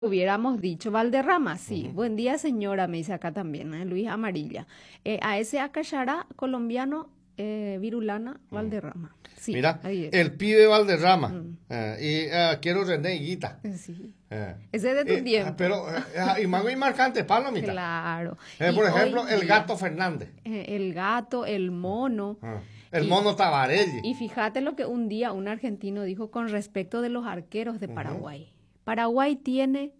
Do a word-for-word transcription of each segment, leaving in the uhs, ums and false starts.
hubiéramos dicho Valderrama, sí. Ujú. Buen día, señora, me dice acá también, ¿eh? Luis Amarilla. Eh, a ese Acayará colombiano, eh, Virulana Ujú. Valderrama. Sí, Mira, ahí es. el pibe Valderrama. Mm, eh, y eh, quiero René Higuita. sí. eh. Ese es de tu Eh, tiempo. pero, eh, y Mango y Marcante, Palomita. Claro. Eh, Y por hoy ejemplo, el día, Gato Fernández. eh, el gato, el mono. Ah, el Y, Mono Tabarelli. y fíjate lo que un día un argentino dijo con respecto de los arqueros de Ujú. Paraguay. Paraguay tiene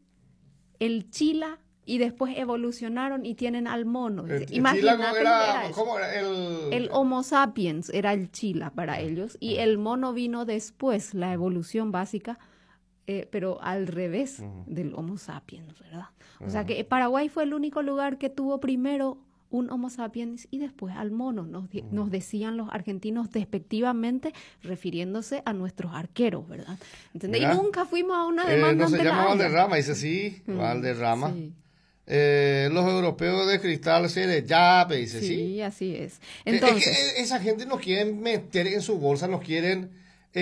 el Chila y después evolucionaron y tienen al mono. El, Dice, el Chilago imagínate lo que era era, eso. ¿cómo era? El, El Homo sapiens era el Chila para ellos y Ujú. el mono vino después, la evolución básica, eh, pero al revés Ujú. del Homo sapiens, ¿verdad? O sea Ujú. que Paraguay fue el único lugar que tuvo primero un Homo sapiens y después al mono, nos, di- nos decían los argentinos despectivamente refiriéndose a nuestros arqueros, ¿verdad? ¿Entendés? Y Mira, nunca fuimos a una eh, demanda no se ante llama la Haya. Valderrama, dice sí, Mm, Valderrama. sí, Eh, los europeos de cristal se le llave, dice sí. sí, así es. Eh, Es que Entonces, eh, esa gente nos quieren meter en su bolsa, nos quieren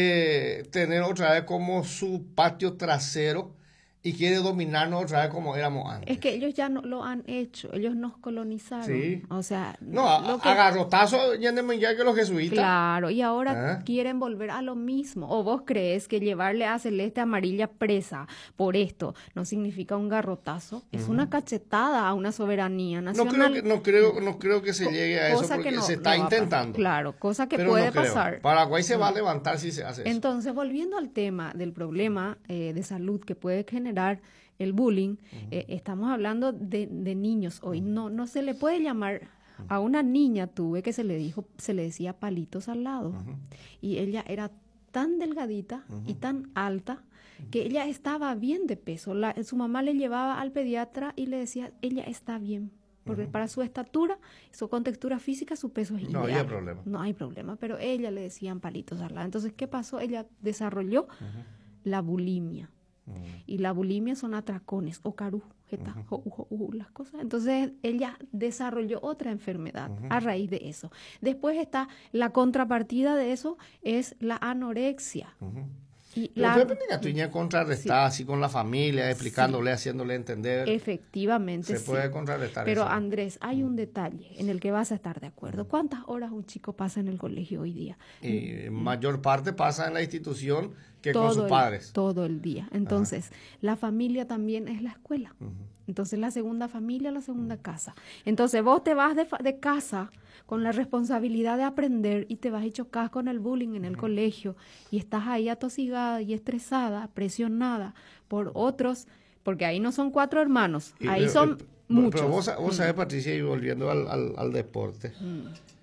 eh, tener otra vez como su patio trasero y quiere dominarnos otra vez como éramos antes. es que ellos ya no lo han hecho, ellos nos colonizaron. Sí. O sea, No, a, lo que a garrotazo ya de mundial que los jesuitas. claro, y ahora ¿Ah? quieren volver a lo mismo. ¿O vos crees que llevarle a Celeste Amarilla presa por esto no significa un garrotazo? Es Ujú. una cachetada a una soberanía No creo nacional. que, no creo, no creo que se Co- llegue a eso cosa porque que no, se no está va a pasar. intentando. Claro, cosa que Pero puede no creo. pasar. Paraguay se va a Mm. levantar si se hace eso. Entonces, volviendo al tema del problema eh, de salud que puede generar el bullying, eh, estamos hablando de, de niños hoy. No, no se le puede llamar a una niña, tuve que se le dijo, se le decía palitos al lado. Ujú. Y ella era tan delgadita y tan alta que ella estaba bien de peso. La- su mamá le llevaba al pediatra y le decía, ella está bien. Porque Ujú. para su estatura, su contextura física, su peso es No ideal. había problema. No hay problema, pero ella le decían palitos al lado. Entonces, ¿qué pasó? Ella desarrolló Ujú. la bulimia. Ujú. Y la bulimia son atracones, o carujeta, Ujú. jo- jo- jo- las cosas. Entonces ella desarrolló otra enfermedad Ujú. a raíz de eso. Después está la contrapartida de eso, es la anorexia. Ujú. Y Pero la, fue que tú ya contrarrestar así con la familia, explicándole, haciéndole entender. efectivamente, Se sí. puede contrarrestar Pero eso. Andrés, hay un detalle en el que vas a estar de acuerdo. ¿Cuántas horas un chico pasa en el colegio hoy día? Y en mayor parte pasa en la institución que con Todo sus el, padres. todo el día. Entonces, la familia también es la escuela. Ujú. Entonces, la segunda familia, la segunda casa. Entonces, vos te vas de, fa- de casa con la responsabilidad de aprender y te vas y chocas con el bullying en el colegio y estás ahí atosigada y estresada, presionada por otros, porque ahí no son cuatro hermanos, Y, ahí eh, son eh, muchos. Pero vos, sa- vos Mm, sabés, Patricia, y volviendo al, al, al deporte, mm,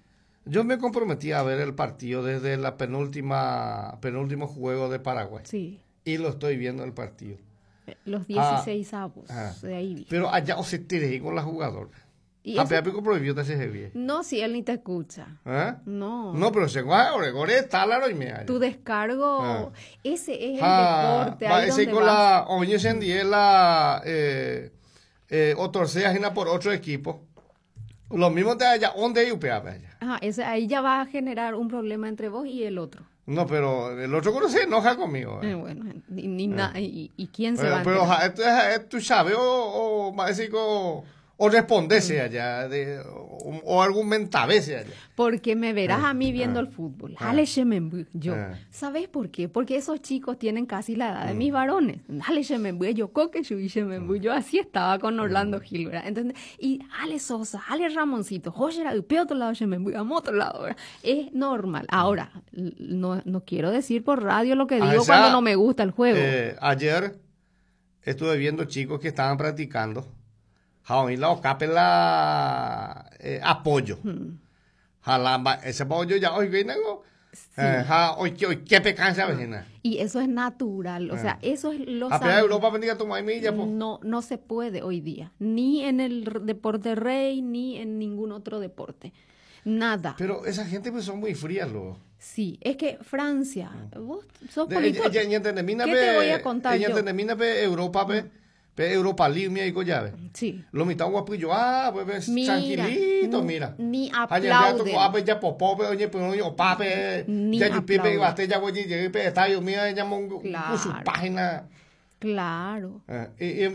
yo me comprometí a ver el partido desde la penúltima penúltimo juego de Paraguay. sí, Y lo estoy viendo el partido. eh, los Ah, dieciséis avos, ah. de ahí vi. Pero allá o se tiré con la jugadora. Y A eso- Pico prohibió de ese bien. no, si él ni te escucha. ¿Eh? No. No, pero se va a Oregore, talaro y me Tu descargo, Ah. ese es el Ah, deporte, va ahí ese donde con vas. la oño sendí la eh, eh, otorcea ajena por otro equipo. Lo mismo de allá, donde yo allá. Ajá, ese, ahí ya va a generar un problema entre vos y el otro. No, pero el otro cuando se enoja conmigo. Eh, eh. bueno, ni, ni na- y, y quién se Pero, va a pero enterar? ja, esto es- es- tú sabes, o, o, más decir, o, o respondese allá, de, o, o argumentavese allá. Porque me verás Ah, a mí viendo ah, el fútbol. ah. Jale Shemembu, yo. Ah. ¿Sabes por qué? Porque esos chicos tienen casi la edad de Mm. mis varones. Jale Shemembu, yo coque y Shemembu. Yo así estaba con Orlando Gil, ¿verdad? Entonces, y Jale Sosa, Jale Ramoncito, José Pe otro lado Shemembu, a otro lado, ¿verdad? Es normal. Ahora, l- no, no quiero decir por radio lo que Ah, digo esa, cuando no me gusta el juego. Eh, ayer estuve viendo chicos que estaban practicando. Jaoin la ocapela eh, apoyo. Hmm. Jalamba, ese apoyo ya hoy viene. Sí. Eh, ja, hoy que hoy que pecanza vecina. Y eso es natural, o sea, Ah. eso es lo A sano. Europa bendiga tu maimilla, po. No, no se puede hoy día, ni en el r- deporte rey, ni en ningún otro deporte. Nada. Pero esa gente pues son muy frías, luego. Sí, es que Francia, vos sos De- político. ella- ella entendermina ¿Qué pe- te voy a contar ella yo? entendermina pe Europa pe, pe Europa League mía y collave. Sí. Lo mitad guapillo, ah, pues ves, Mira, tranquilito, n- mira. ni Allá ya tu aplauden. guape ya popó pe, oye, pues oye, opa pe, Ni ya yo pipe aplauden. bate ya voy llegué pe estadio mía ya mongo Claro. su página. Claro. Eh, y, y